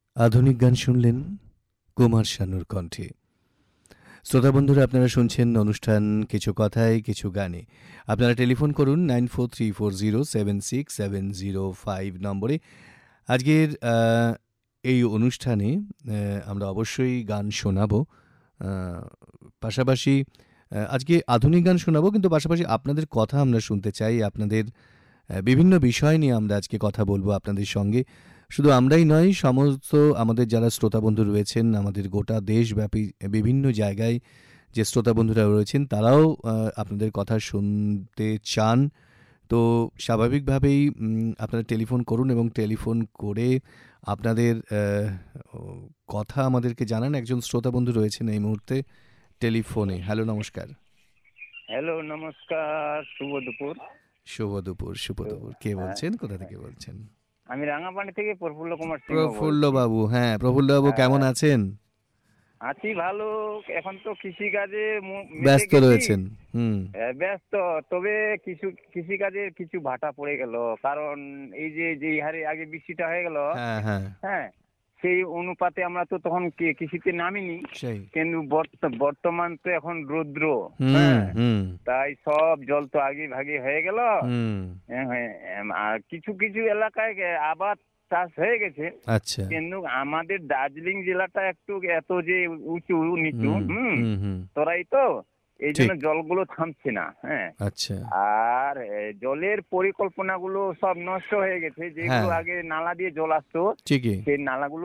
আধুনিক গান শুনলেন কুমার শানুর কণ্ঠে। শ্রোতা বন্ধুরা, আপনারা শুনছেন অনুষ্ঠান কিছু কথায় কিছু গানে। আপনারা টেলিফোন করুন 9434076705 নম্বরে। আজকের এই অনুষ্ঠানে আমরা অবশ্যই গান শোনাবো, পাশাপাশি আজকে আধুনিক গান শোনাবো, কিন্তু পাশাপাশি আপনাদের কথা আমরা শুনতে চাই। আপনাদের বিভিন্ন বিষয় নিয়ে আমরা আজকে কথা বলবো আপনাদের সঙ্গে। শুধু আমরাই নয়, সমস্ত আমাদের যারা শ্রোতা বন্ধু রয়েছেন, আমাদের গোটা দেশব্যাপী বিভিন্ন জায়গায় যে শ্রোতা বন্ধুরা রয়েছেন, তারাও আপনাদের কথা শুনতে চান। তো স্বাভাবিকভাবেই আপনারা টেলিফোন করুন এবং টেলিফোন করে আপনাদের কথা আমাদেরকে জানান। একজন শ্রোতা বন্ধু রয়েছেন এই মুহূর্তে টেলিফোনে। হ্যালো, নমস্কার। হ্যালো, নমস্কার, শুভ দুপুর। শুভ দুপুর, শুভ দুপুর। কে বলছেন, কোথা থেকে বলছেন? আমি রাঙাপানি থেকে প্রফুল্ল কুমার সিংহ প্রফুল্ল বলছি। বাবু, হ্যাঁ প্রফুল্ল বাবু, কেমন আছেন? আছি ভালো। এখন তো কৃষি কাজে ব্যস্ত রয়েছেন? ব্যস্ত, তবে কৃষি কাজে কিছু ভাটা পড়ে গেল, কারণ এই যে হারে আগে বৃষ্টিটা হয়ে গেল, হ্যাঁ হ্যাঁ, হ্যাঁ, সেই অনুপাতে আমরা তো তখন কৃষিতে নামিনি। সেই কিন্তু বর্তমান তো এখন রৌদ্র, হ্যাঁ, তাই সব জল তো আগে ভাগে হয়ে গেল। আর কিছু কিছু এলাকায় আবাদ চাষ হয়ে গেছে। আচ্ছা, কিন্তু আমাদের দার্জিলিং জেলাটা একটু এত যে উঁচু নিচু, তোরাই তো এই জন্য জলগুলো থামছে না। হ্যাঁ, আচ্ছা, আর জলের পরিকল্পনাগুলো সব নষ্ট হয়ে গেছে। যেগুলো আগে নালা দিয়ে জল আসতো, সেই নালাগুলো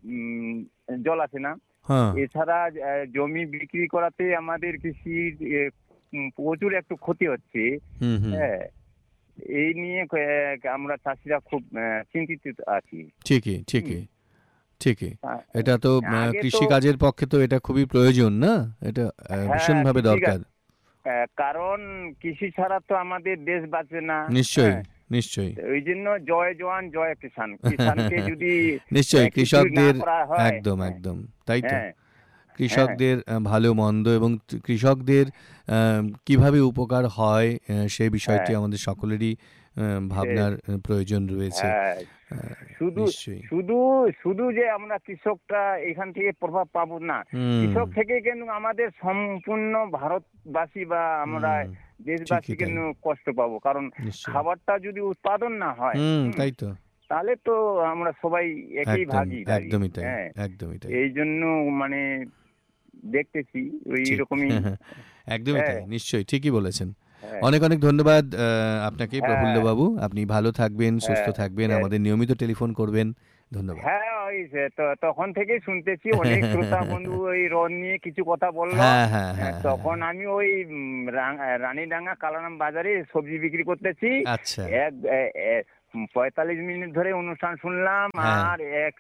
জল আসে না। এছাড়া জমি বিক্রি করাতে আমাদের কৃষির প্রচুর একটু ক্ষতি হচ্ছে। হ্যাঁ, এই নিয়ে আমরা চাষিরা খুব চিন্তিত আছি। ঠিকই ঠিকই ঠিকই। এটা তো কৃষি কাজের পক্ষে তো এটা খুবই প্রয়োজন, না? এটা ভীষণভাবে দরকার। কারণ কৃষি ছাড়া তো আমাদের দেশ বাঁচে না। নিশ্চয়ই নিশ্চয়ই। ওই জন্য জয় জওয়ান জয় কিষান। কিষানকে যদি নিশ্চয়ই কৃষকদের, একদম একদম তাই তো, কৃষকদের ভালো মন্দ এবং কৃষকদের কিভাবে উপকার হয় সেই বিষয়টি আমাদের সকলেরই ভাবনার প্রয়োজন রয়েছে। শুধু যে আমরা কৃষকটা এখান থেকে প্রভাব পাবো না, কৃষক থেকে কিন্তু আমাদের সম্পূর্ণ ভারতবাসী বা আমরা দেশবাসী কিন্তু কষ্ট পাবো। কারণ খাবারটা যদি উৎপাদন না হয়, তাই তো, তাহলে তো আমরা সবাই একই ভাগী। একদমই তাই, একদমই তাই। এই জন্য মানে দেখতেছি ওই রকমই। একদমই তাই, নিশ্চয়ই ঠিকই বলেছেন। অনেক অনেক ধন্যবাদ আপনাকে প্রফুল্ল বাবু। আপনি ভালো থাকবেন, সুস্থ থাকবেন, আমাদের নিয়মিত টেলিফোন করবেন। ধন্যবাদ। হ্যাঁ, ওই তখন থেকেই শুনতেছি অনেক শ্রোতা বন্ধু ওই রন নিয়ে কিছু কথা বললো। তখন আমি ওই রানীডাঙ্গা কালারাম বাজারে সবজি বিক্রি করতেছি। আচ্ছা, 45 মিনিট ধরে অনুষ্ঠান শুনলাম। আর এক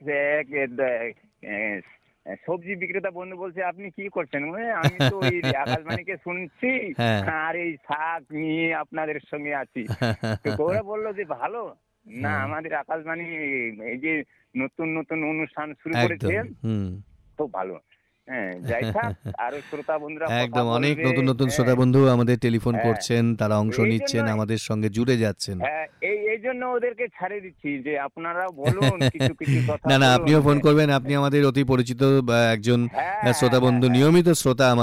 সবজি বিক্রেতা বন্ধু বলছে, আপনি কি করছেন? আমি তো ওই আকাশবাণীকে শুনছি আর এই শাক নিয়ে আপনাদের সঙ্গে আছি। তো ওরা বললো যে ভালো না, আমাদের আকাশবাণী এই যে নতুন নতুন অনুষ্ঠান শুরু করেছে, খুব ভালো। আরো শ্রোতা বন্ধুরা একদম, অনেক নতুন নতুন শ্রোতা বন্ধু আমাদের টেলিফোন করছেন, তারা অংশ নিচ্ছেন, আমাদের সঙ্গে জুড়ে যাচ্ছেন। এই জন্য ওদেরকে ছাড়ে দিচ্ছি যে আপনারা বলুন কিছু কিছু কথা। না, আপনিও ফোন করবেন। আপনি আমাদের অতি পরিচিত একজন শ্রোতা বন্ধু, নিয়মিত শ্রোতা।